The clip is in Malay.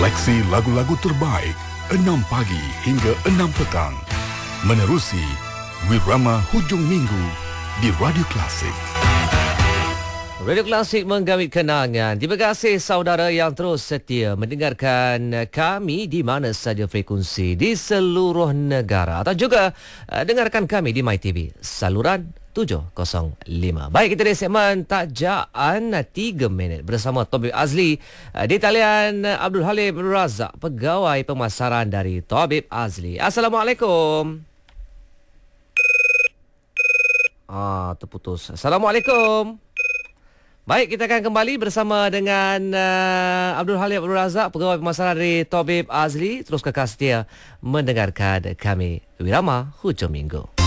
Seleksi lagu-lagu terbaik 6 pagi hingga 6 petang. Menerusi Wirama Hujung Minggu di Radio Klasik. Radio Klasik menggawit kenangan. Terima kasih saudara yang terus setia mendengarkan kami di mana saja frekuensi di seluruh negara. Atau juga dengarkan kami di MyTV saluran 705. Baik, kita di segmen Tajaan 3 minit bersama Tabib Azli. Di talian Abdul Halim Abdul Razak, pegawai pemasaran dari Tabib Azli. Assalamualaikum. Terputus. Assalamualaikum. Baik, kita akan kembali bersama dengan Abdul Halim Abdul Razak, pegawai pemasaran dari Tabib Azli. Terus kekal setia mendengarkan kami Wirama Hujung Minggu.